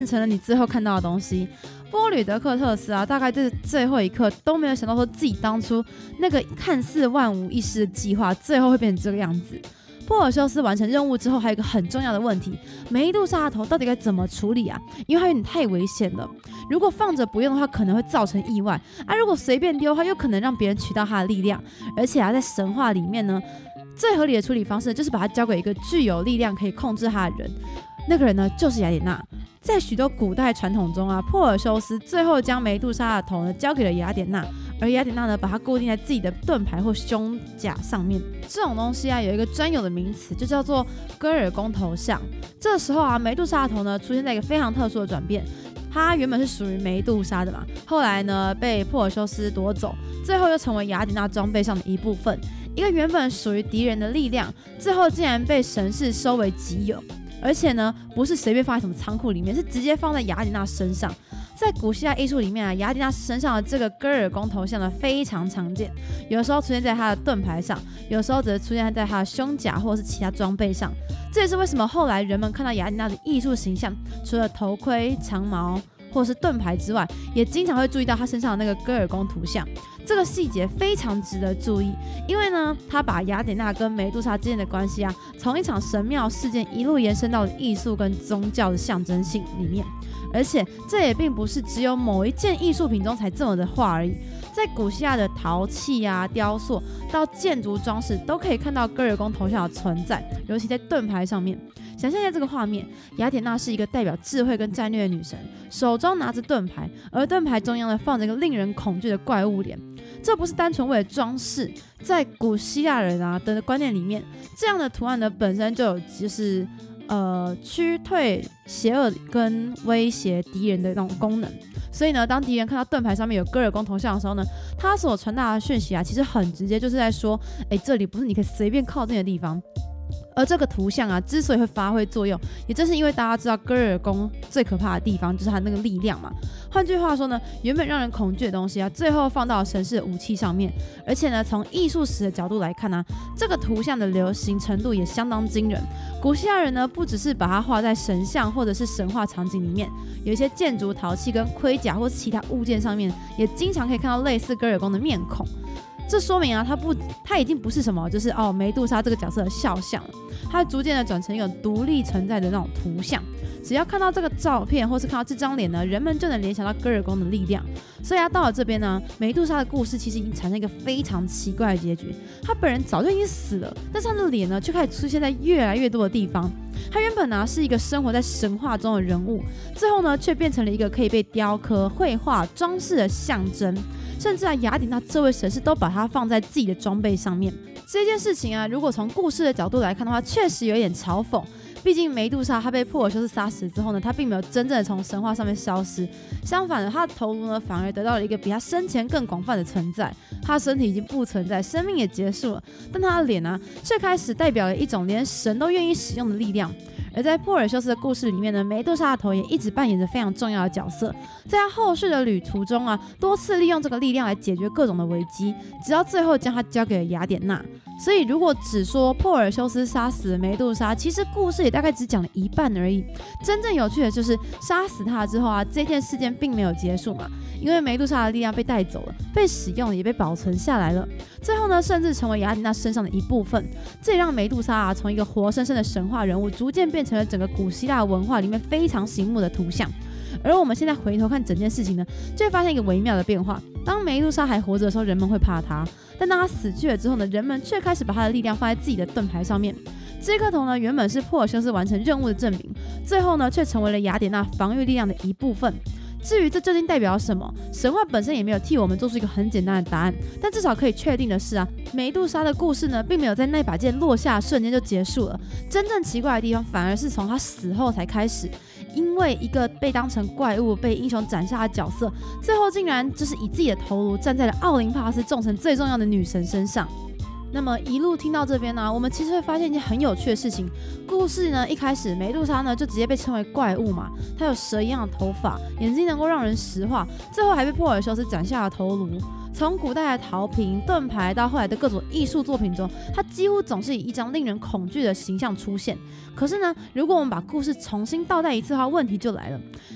成了你最后看到的东西。波吕德克特斯啊，大概在最后一刻都没有想到说自己当初那个看似万无一失的计划，最后会变成这个样子。珀尔修斯完成任务之后，还有一个很重要的问题：梅杜莎的头到底该怎么处理啊？因为它有点太危险了，如果放着不用的话，可能会造成意外啊；如果随便丢的话，又可能让别人取到它的力量。而且啊，在神话里面呢，最合理的处理方式就是把它交给一个具有力量可以控制它的人，那个人呢就是雅典娜。在许多古代传统中啊，珀尔修斯最后将梅杜莎的头呢交给了雅典娜，而雅典娜呢把它固定在自己的盾牌或胸甲上面。这种东西啊有一个专有的名词，就叫做戈尔宫头像。这时候啊，梅杜莎的头呢出现在一个非常特殊的转变。它原本是属于梅杜莎的嘛，后来呢被珀尔修斯夺走，最后又成为雅典娜装备上的一部分。一个原本属于敌人的力量，最后竟然被神士收为己有。而且呢，不是随便放在什么仓库里面，是直接放在雅典娜身上。在古希腊艺术里面啊，雅典娜身上的这个戈尔宫头像呢非常常见，有的时候出现在她的盾牌上，有的时候则出现在她的胸甲或者是其他装备上。这也是为什么后来人们看到雅典娜的艺术形象，除了头盔、长矛或者是盾牌之外，也经常会注意到她身上的那个戈尔宫图像。这个细节非常值得注意，因为呢，他把雅典娜跟梅杜莎之间的关系啊，从一场神庙事件一路延伸到了艺术跟宗教的象征性里面。而且这也并不是只有某一件艺术品中才这么的画而已，在古希腊的陶器啊、雕塑到建筑装饰，都可以看到戈尔宫头像的存在，尤其在盾牌上面。想象一下这个画面，雅典娜是一个代表智慧跟战略的女神，手中拿着盾牌，而盾牌中央呢放着一个令人恐惧的怪物脸。这不是单纯为了装饰，在古希腊人啊的观念里面，这样的图案呢本身就有就是驱退邪恶跟威胁敌人的那种功能。所以呢，当敌人看到盾牌上面有戈尔宫头像的时候呢，他所传达的讯息啊，其实很直接，就是在说，这里不是你可以随便靠近的地方。而这个图像啊，之所以会发挥作用，也正是因为大家知道戈尔宫最可怕的地方就是它那个力量嘛。换句话说呢，原本让人恐惧的东西啊，最后放到神士的武器上面。而且呢，从艺术史的角度来看啊，这个图像的流行程度也相当惊人。古希腊人呢，不只是把它画在神像或者是神话场景里面，有一些建筑陶器跟盔甲或是其他物件上面，也经常可以看到类似戈尔宫的面孔。这说明啊，它已经不是什么就是梅杜莎这个角色的肖像了，它逐渐的转成一个独立存在的那种图像。只要看到这个照片或是看到这张脸呢，人们就能联想到戈尔宫的力量。所以啊，到了这边呢，梅杜莎的故事其实已经产生一个非常奇怪的结局。她本人早就已经死了，但是她的脸呢，却开始出现在越来越多的地方。她原本呢是一个生活在神话中的人物，最后呢却变成了一个可以被雕刻、绘画、装饰的象征。甚至啊，雅典娜这位神士都把它放在自己的装备上面。这件事情啊，如果从故事的角度来看的话，确实有点嘲讽。毕竟梅杜莎她被珀尔修斯杀死之后呢，她并没有真正的从神话上面消失，相反的，她的头颅呢反而得到了一个比她生前更广泛的存在。她的身体已经不存在，生命也结束了，但她的脸呢，却开始代表了一种连神都愿意使用的力量。而在珀尔修斯的故事里面呢，梅杜莎的头也一直扮演着非常重要的角色，在他后续的旅途中啊，多次利用这个力量来解决各种的危机，直到最后将它交给了雅典娜。所以如果只说珀尔修斯杀死了梅杜莎，其实故事也大概只讲了一半而已。真正有趣的就是杀死他之后啊，这件事件并没有结束嘛，因为梅杜莎的力量被带走了，被使用了，也被保存下来了。最后呢，甚至成为雅典娜身上的一部分。这也让梅杜莎啊，从一个活生生的神话人物，逐渐变成了整个古希腊文化里面非常醒目的图像。而我们现在回头看整件事情呢，就会发现一个微妙的变化。当梅杜莎还活着的时候，人们会怕她；但当她死去了之后呢，人们却开始把她的力量放在自己的盾牌上面。这颗头呢，原本是珀尔修斯完成任务的证明，最后呢，却成为了雅典娜防御力量的一部分。至于这究竟代表什么，神话本身也没有替我们做出一个很简单的答案，但至少可以确定的是啊，梅杜莎的故事呢，并没有在那把剑落下的瞬间就结束了。真正奇怪的地方，反而是从她死后才开始。因为一个被当成怪物、被英雄斩杀的角色，最后竟然就是以自己的头颅站在了奥林帕斯众神最重要的女神身上。那么一路听到这边呢，我们其实会发现一件很有趣的事情。故事呢，一开始梅杜莎呢就直接被称为怪物嘛，她有蛇一样的头发，眼睛能够让人石化，最后还被珀尔修斯斩下了头颅。从古代的陶瓶、盾牌到后来的各种艺术作品中，它几乎总是以一张令人恐惧的形象出现。可是呢，如果我们把故事重新倒带一次的话，问题就来了。